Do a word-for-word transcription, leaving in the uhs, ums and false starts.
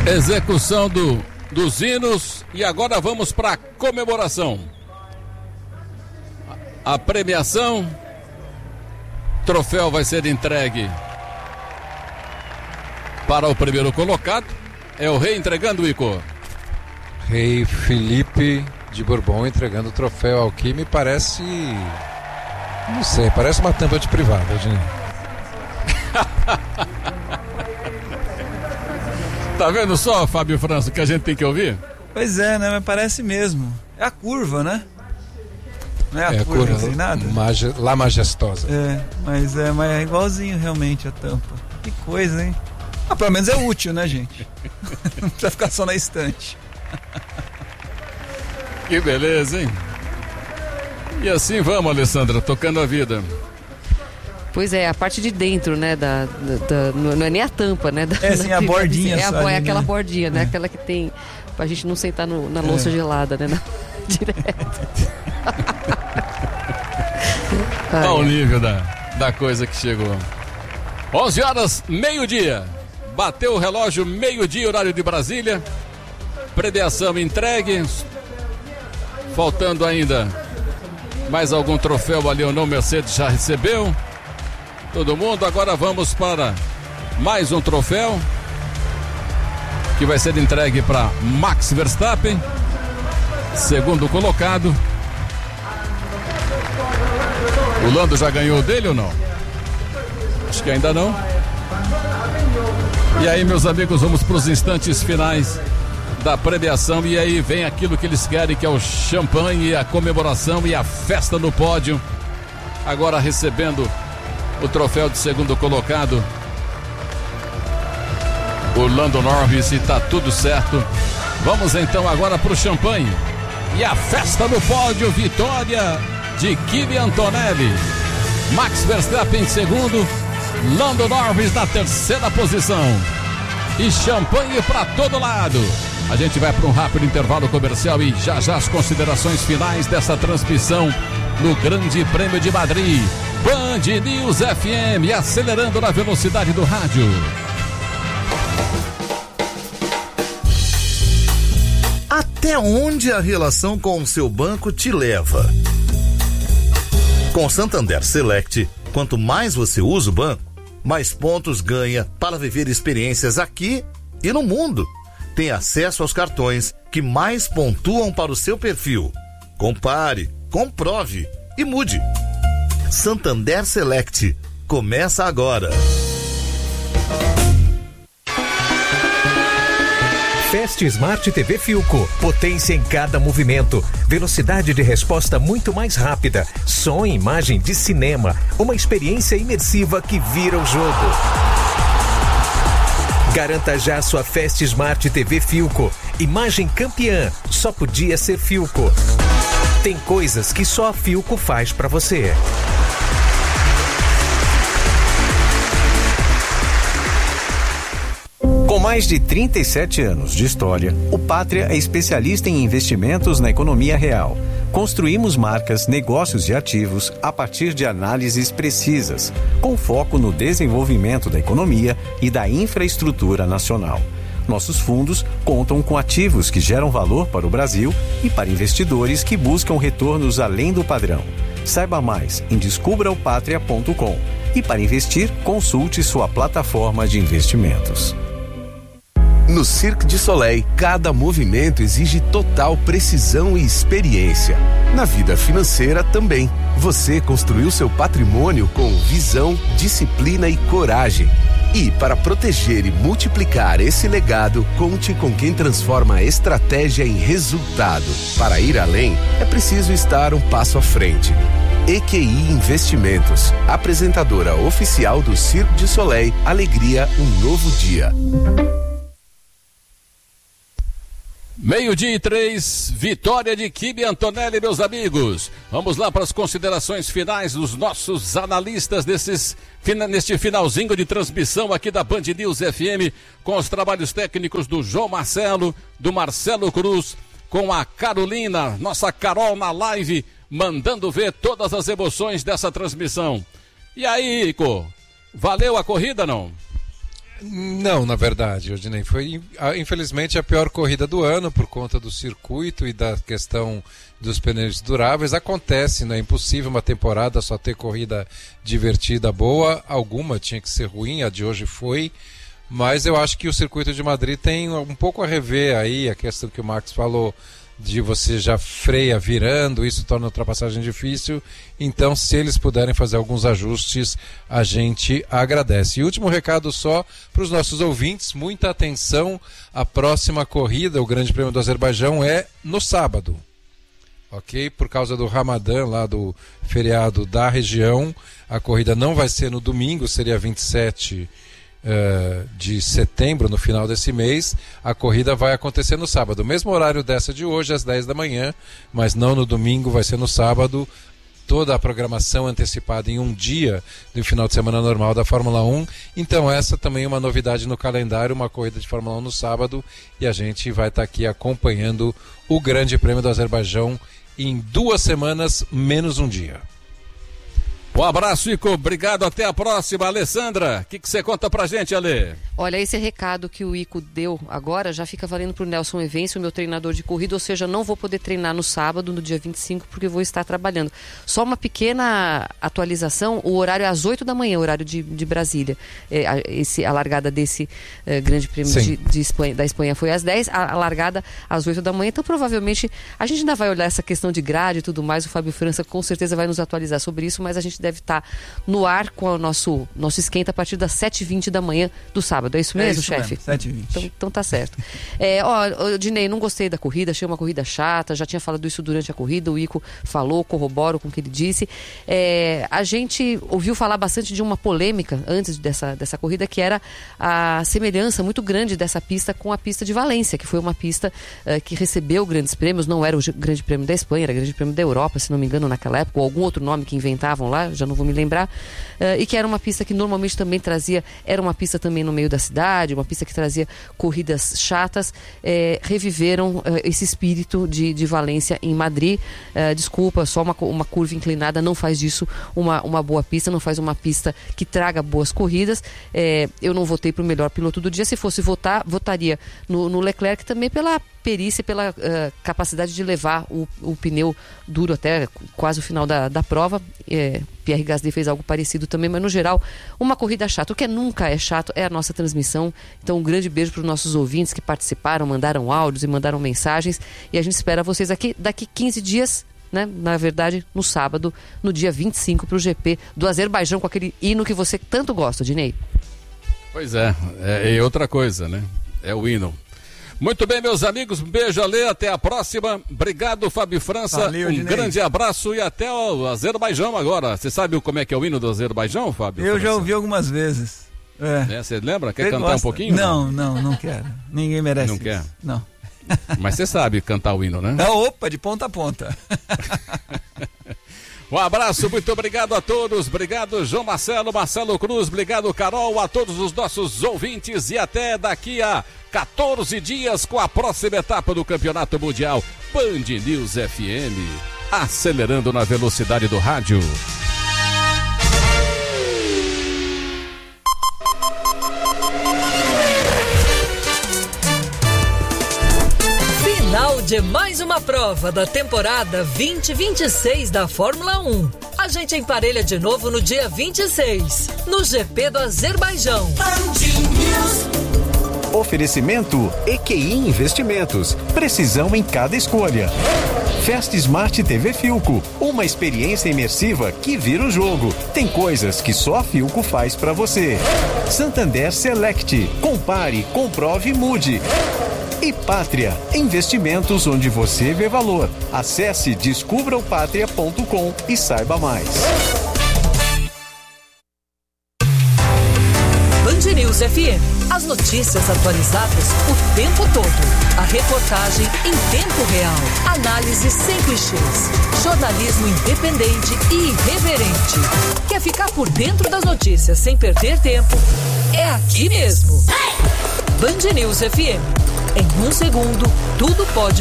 Execução do, dos hinos e agora vamos para a comemoração. A premiação, troféu vai ser entregue para o primeiro colocado. É o rei entregando, Ico. Rei Felipe de Bourbon entregando o troféu ao que me parece, não sei, parece uma tampa de privada, gente. Tá vendo só, Fábio França, que a gente tem que ouvir? Pois é, né? Mas parece mesmo. É a curva, né? Não é a é curva, a curva sem nada? Maje, La Majestosa. É, mas é, mas é igualzinho realmente a tampa. Que coisa, hein? Ah, pelo menos é útil, né, gente? Não precisa ficar só na estante. Que beleza, hein? E assim vamos, Alessandra, tocando a vida. Pois é, a parte de dentro, né, da, da, da não é nem a tampa, né? Da, é, sim, da, a bordinha. É, a, só, é aquela né? bordinha, né? É. Aquela que tem, pra gente não sentar no, na louça é. gelada, né? Na, direto. Olha o nível da, da coisa que chegou. onze horas, meio-dia. Bateu o relógio, meio-dia, horário de Brasília. Premiação entregue. Faltando ainda mais algum troféu ali, ou não, Mercedes já recebeu. Todo mundo, agora vamos para mais um troféu que vai ser entregue para Max Verstappen, segundo colocado. O Lando já ganhou dele ou não? Acho que ainda não. E aí, meus amigos, vamos para os instantes finais da premiação, e aí vem aquilo que eles querem, que é o champanhe, a comemoração e a festa no pódio. Agora recebendo o troféu de segundo colocado, o Lando Norris, e tá tudo certo. Vamos então agora pro champanhe e a festa no pódio. Vitória de Kimi Antonelli, Max Verstappen em segundo, Lando Norris na terceira posição, e champanhe para todo lado. A gente vai para um rápido intervalo comercial e já já as considerações finais dessa transmissão no Grande Prêmio de Madrid. Band News F M, acelerando na velocidade do rádio. Até onde a relação com o seu banco te leva? Com Santander Select, quanto mais você usa o banco, mais pontos ganha para viver experiências aqui e no mundo. Tem acesso aos cartões que mais pontuam para o seu perfil. Compare, comprove e mude. Santander Select. Começa agora. Fast Smart T V Philco. Potência em cada movimento. Velocidade de resposta muito mais rápida. Som e imagem de cinema. Uma experiência imersiva que vira o jogo. Garanta já sua Fast Smart T V Philco. Imagem campeã. Só podia ser Philco. Tem coisas que só a Philco faz pra você. Com mais de trinta e sete anos de história, o Pátria é especialista em investimentos na economia real. Construímos marcas, negócios e ativos a partir de análises precisas, com foco no desenvolvimento da economia e da infraestrutura nacional. Nossos fundos contam com ativos que geram valor para o Brasil e para investidores que buscam retornos além do padrão. Saiba mais em descubra o pátria ponto com e, para investir, consulte sua plataforma de investimentos. No Cirque du Soleil, cada movimento exige total precisão e experiência. Na vida financeira também. Você construiu seu patrimônio com visão, disciplina e coragem. E, para proteger e multiplicar esse legado, conte com quem transforma a estratégia em resultado. Para ir além, é preciso estar um passo à frente. E Q I Investimentos, apresentadora oficial do Cirque du Soleil, alegria, um novo dia. Meio-dia e três, vitória de Kimi Antonelli, meus amigos. Vamos lá para as considerações finais dos nossos analistas desses, neste finalzinho de transmissão aqui da Band News F M, com os trabalhos técnicos do João Marcelo, do Marcelo Cruz, com a Carolina, nossa Carol na live, mandando ver todas as emoções dessa transmissão. E aí, Ico, valeu a corrida, não? Não, na verdade, Odinei, foi infelizmente a pior corrida do ano por conta do circuito e da questão dos pneus duráveis. Acontece, não é impossível uma temporada só ter corrida divertida boa, alguma tinha que ser ruim, a de hoje foi, mas eu acho que o circuito de Madrid tem um pouco a rever aí, a questão que o Max falou, de você já freia virando, isso torna a ultrapassagem difícil. Então, se eles puderem fazer alguns ajustes, a gente agradece. E último recado só para os nossos ouvintes, muita atenção, a próxima corrida, o Grande Prêmio do Azerbaijão, é no sábado, ok? Por causa do Ramadã, lá do feriado da região, a corrida não vai ser no domingo, seria vinte e sete Uh, de setembro, no final desse mês. A corrida vai acontecer no sábado, mesmo horário dessa de hoje, às dez da manhã, mas não no domingo, vai ser no sábado. Toda a programação antecipada em um dia do final de semana normal da Fórmula um. Então essa também é uma novidade no calendário, uma corrida de Fórmula um no sábado, e a gente vai estar tá aqui acompanhando o Grande Prêmio do Azerbaijão em duas semanas, menos um dia. Um abraço, Ico. Obrigado. Até a próxima. Alessandra, o que você conta pra gente, Ale? Olha, esse recado que o Ico deu agora já fica valendo pro Nelson Evêncio, o meu treinador de corrida, ou seja, não vou poder treinar no sábado, no dia vinte e cinco, porque vou estar trabalhando. Só uma pequena atualização, o horário é às oito da manhã, o horário de, de Brasília. É, a, esse, a largada desse é, grande prêmio de, de Espanha, da Espanha foi às dez, a, a largada às oito da manhã, então provavelmente a gente ainda vai olhar essa questão de grade e tudo mais, o Fábio França com certeza vai nos atualizar sobre isso, mas a gente deve estar no ar com o nosso, nosso esquenta a partir das sete e vinte da manhã do sábado. É isso mesmo, é chefe? sete e vinte. Então, então tá certo. É, ó, Dinei, não gostei da corrida, achei uma corrida chata, já tinha falado isso durante a corrida, o Ico falou, corroboro com o que ele disse. É, a gente ouviu falar bastante de uma polêmica antes dessa, dessa corrida, que era a semelhança muito grande dessa pista com a pista de Valência, que foi uma pista uh, que recebeu grandes prêmios, não era o Grande Prêmio da Espanha, era o Grande Prêmio da Europa, se não me engano, naquela época, ou algum outro nome que inventavam lá, já não vou me lembrar, uh, e que era uma pista que normalmente também trazia, era uma pista também no meio da cidade, uma pista que trazia corridas chatas, eh, reviveram uh, esse espírito de, de Valência em Madrid. Uh, desculpa, só uma, uma curva inclinada não faz disso uma, uma boa pista, não faz uma pista que traga boas corridas. Eh, eu não votei para o melhor piloto do dia, se fosse votar, votaria no, no Leclerc também pela perícia, pela uh, capacidade de levar o, o pneu duro até quase o final da, da prova. É, Pierre Gasly fez algo parecido também, mas no geral, uma corrida chata. O que nunca é chato é a nossa transmissão. Então um grande beijo para os nossos ouvintes que participaram, mandaram áudios e mandaram mensagens, e a gente espera vocês aqui daqui quinze dias, né? Na verdade, no sábado, no dia vinte e cinco, para o G P do Azerbaijão, com aquele hino que você tanto gosta, Dinei. Pois é, é, é outra coisa, né? É o hino. Muito bem, meus amigos, um beijo, Ale, até a próxima. Obrigado, Fábio França. Valeu, um Dinei. Grande abraço e até o Azerbaijão agora. Você sabe como é que é o hino do Azerbaijão, Fábio Eu França? Já ouvi algumas vezes. É. É, você lembra? Quer Você cantar gosta? um pouquinho? Não, não, não quero. Ninguém merece Não isso. quer? Não. Mas você sabe cantar o hino, né? Ah, opa, de ponta a ponta. Um abraço, muito obrigado a todos, obrigado João Marcelo, Marcelo Cruz, obrigado Carol, a todos os nossos ouvintes e até daqui a quatorze dias com a próxima etapa do Campeonato Mundial. Band News F M, acelerando na velocidade do rádio. Final de mais uma prova da temporada vinte vinte e seis da Fórmula um. A gente emparelha de novo no dia vinte e seis, no G P do Azerbaijão. Oferecimento E Q I Investimentos. Precisão em cada escolha. Festa Smart T V Filco. Uma experiência imersiva que vira o jogo. Tem coisas que só a Filco faz pra você. Santander Select. Compare, comprove e mude. E Pátria, investimentos onde você vê valor. Acesse descubra o pátria ponto com e saiba mais. Band News F M. As notícias atualizadas o tempo todo. A reportagem em tempo real. Análise sem clichês. Jornalismo independente e irreverente. Quer ficar por dentro das notícias sem perder tempo? É aqui mesmo. Band News F M. Em um segundo, tudo pode